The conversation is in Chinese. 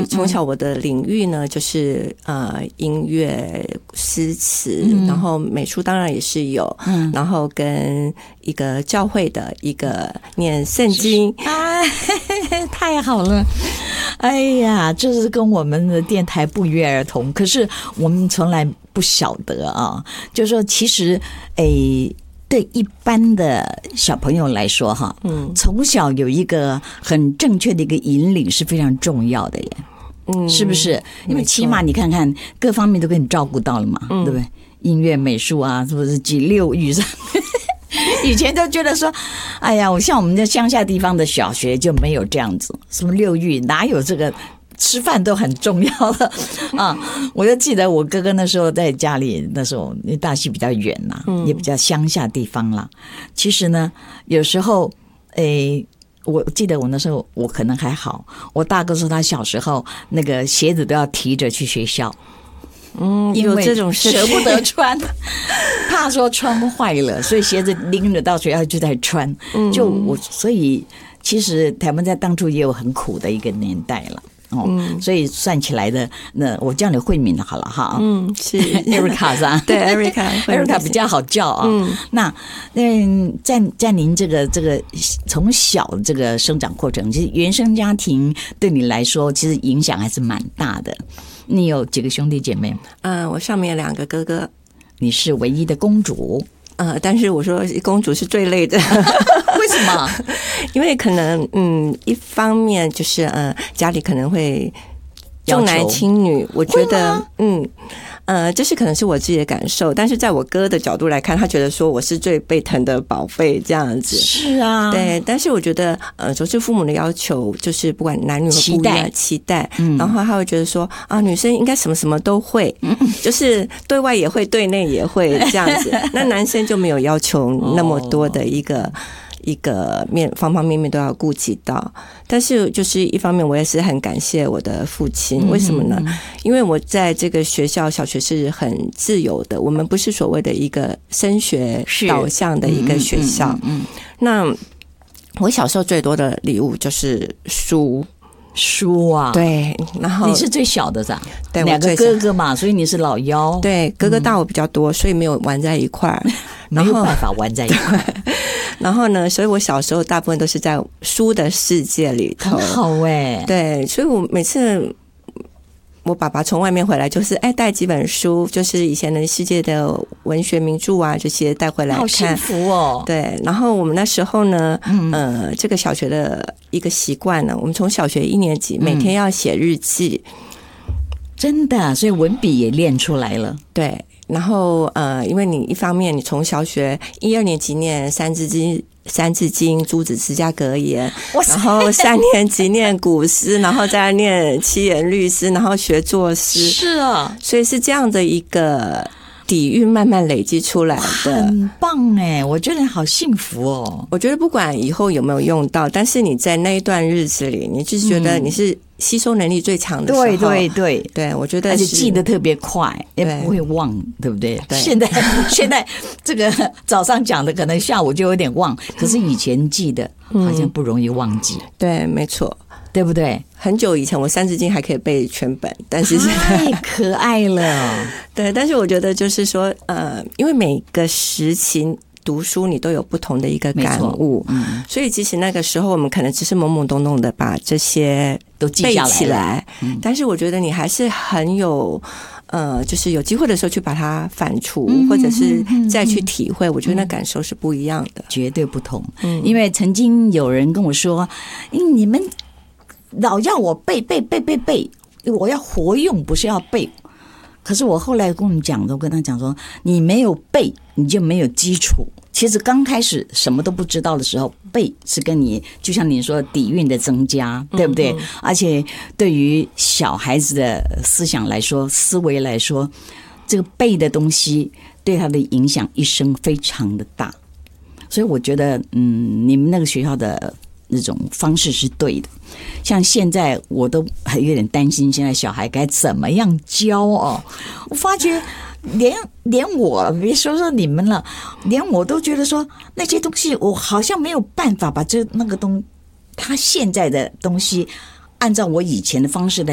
从小我的领域呢，就是音乐、诗词，然后美术当然也是有，然后跟一个教会的一个念圣经， 太好了。哎呀，这是跟我们的电台不约而同，可是我们从来不晓得啊，就是说其实对一般的小朋友来说哈，从小有一个很正确的一个引领是非常重要的耶，是不是？因为起码你看看各方面都给你照顾到了嘛，对不对？音乐、美术啊，是不是几六育上？以前都觉得说，哎呀，像我们在乡下地方的小学就没有这样子，什么六育哪有这个？吃饭都很重要了啊！我就记得我哥哥那时候在家里，那时候大溪比较远啦，也比较乡下地方啦。其实呢，有时候我记得我那时候我可能还好，我大哥说他小时候那个鞋子都要提着去学校。因为有这种事舍不得穿，怕说穿坏了，所以鞋子拎着到学校就在穿。所以其实台湾在当初也有很苦的一个年代了。所以算起来的，那我叫你慧敏好了哈。 是 Erica 是吧？ 对 Erica 比较好叫啊。那在您这个从小这个生长过程，其实原生家庭对你来说，其实影响还是蛮大的。你有几个兄弟姐妹？ 我上面2个哥哥， 你是唯一的公主。 但是我说公主是最累的。 为什么？ 因为可能一方面就是家里可能会重男轻女，我觉得这是可能是我自己的感受，但是在我哥的角度来看，他觉得说我是最被疼的宝贝这样子。 是啊， 对。但是我觉得就是父母的要求，就是不管男女和不一样期待，然后他会觉得说女生应该什么什么都会，就是对外也会，对内也会这样子。那男生就没有要求那么多的一个方方面面都要顾及到。但是就是一方面我也是很感谢我的父亲，为什么呢？因为我在这个学校小学是很自由的，我们不是所谓的一个升学导向的一个学校。那我小时候最多的礼物就是书啊，对，然后你是最小的噻， 对 ，2个哥哥嘛，所以你是老幺。 对，哥哥大我比较多，所以没有玩在一块儿， 没有办法玩在一块儿。 然后呢，所以我小时候大部分都是在书的世界里头。 很好对，所以我每次我爸爸从外面回来，就是带几本书，就是以前的世界的文学名著啊，这些带回来看。 好幸福哦！ 对，然后我们那时候呢，这个小学的一个习惯呢，我们从小学1年级每天要写日记。 真的，所以文笔也练出来了。 对。然后因为你一方面你从小学1、2年级念三字经、诸子词加格言，然后3年级念古诗，然后再念七言律诗，然后学作诗。 是啊， 所以是这样的一个底蕴慢慢累积出来的。 很棒哎，我觉得好幸福哦。 我觉得不管以后有没有用到，但是你在那一段日子里，你就是觉得你是吸收能力最强的时候。对，我觉得而且记得特别快，也不会忘，对不对？ 对。 现在这个早上讲的，可能下午就有点忘，可是以前记得好像不容易忘记。 对，没错。 对不对？ 很久以前我三字经还可以背全本，但是太可爱了。 对，但是我觉得就是说因为每个时期读书你都有不同的一个感悟，所以即使那个时候我们可能只是懵懵懂懂的把这些都记背下来起来，但是我觉得你还是很有就是有机会的时候去把它反刍，或者是再去体会，我觉得那感受是不一样的， 绝对不同。因为曾经有人跟我说，你们老要我背，我要活用，不是要背。可是我后来跟他讲说，你没有背，你就没有基础。其实刚开始什么都不知道的时候，背是跟你就像你说底蕴的增加，对不对？而且对于小孩子的思想来说，思维来说，这个背的东西对他的影响一生非常的大。所以我觉得你们那个学校的那种方式是对的。像现在我都还有点担心，现在小孩该怎么样教哦？我发觉连我别说你们了，连我都觉得说那些东西我好像没有办法把那个他现在的东西按照我以前的方式来